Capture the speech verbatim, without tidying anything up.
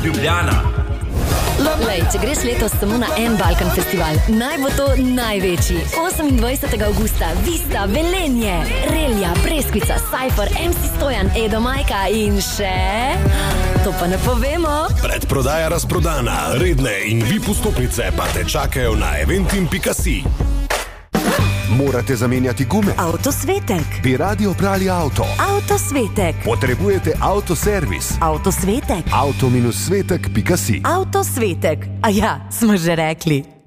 Ljubljana. Lej, če greš letos samo na en Balkan festival, naj bo to največji. osemindvajsetega avgusta, Vista, Velenje, Relja, Preskvica, Cypher, em si Stojan, Edo Majka in še... To pa ne povemo. Predprodaja razprodana, redne in V I P vstopnice pa te čakajo na eventim pika si. Morate zamenjati gume? Avtosvetek. Bi radi oprali avto? Avtosvetek. Potrebujete avtoservis? Avtosvetek. avto dash svetek pika si. Avtosvetek. A ja, smo že rekli.